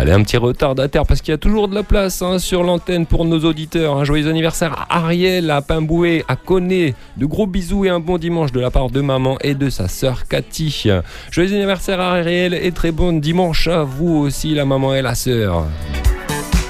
Allez, un petit retardataire parce qu'il y a toujours de la place sur l'antenne pour nos auditeurs. Un joyeux anniversaire à Ariel, à Pimboué, à Coné. De gros bisous et un bon dimanche de la part de maman et de sa sœur Cathy. Joyeux anniversaire à Ariel et très bon dimanche à vous aussi, la maman et la sœur.